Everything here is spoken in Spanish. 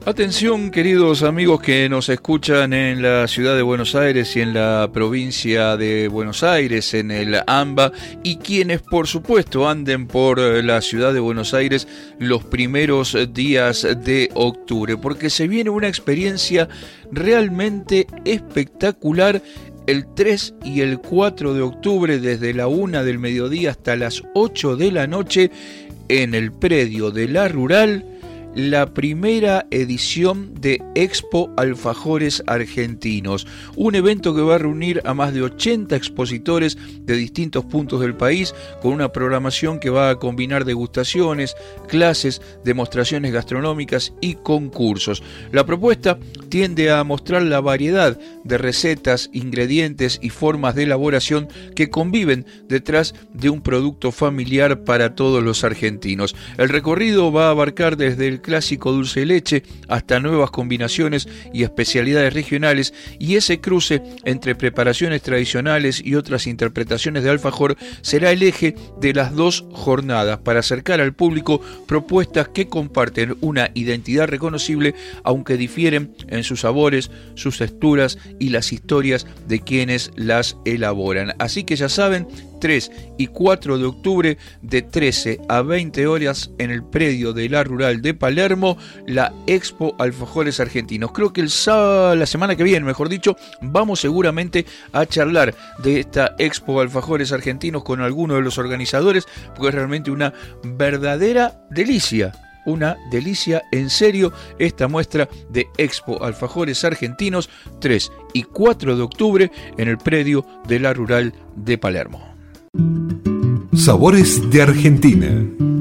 Atención, queridos amigos que nos escuchan en la ciudad de Buenos Aires y en la provincia de Buenos Aires, en el AMBA, y quienes por supuesto anden por la ciudad de Buenos Aires los primeros días de octubre, porque se viene una experiencia realmente espectacular el 3 y el 4 de octubre, desde la 1 del mediodía hasta las 8 de la noche, en el predio de La Rural, la primera edición de Expo Alfajores Argentinos, un evento que va a reunir a más de 80 expositores de distintos puntos del país, con una programación que va a combinar degustaciones, clases, demostraciones gastronómicas y concursos. La propuesta tiende a mostrar la variedad de recetas, ingredientes y formas de elaboración que conviven detrás de un producto familiar para todos los argentinos. El recorrido va a abarcar desde el clásico dulce de leche hasta nuevas combinaciones y especialidades regionales, y ese cruce entre preparaciones tradicionales y otras interpretaciones de alfajor será el eje de las dos jornadas, para acercar al público propuestas que comparten una identidad reconocible, aunque difieren en sus sabores, sus texturas y las historias de quienes las elaboran. Así que ya saben, 3 y 4 de octubre de 13 a 20 horas en el predio de La Rural de Palermo, la Expo Alfajores Argentinos. Creo que la semana que viene, mejor dicho, vamos seguramente a charlar de esta Expo Alfajores Argentinos con alguno de los organizadores, porque es realmente una verdadera delicia. Una delicia, en serio, esta muestra de Expo Alfajores Argentinos 3 y 4 de octubre en el predio de La Rural de Palermo. Sabores de Argentina.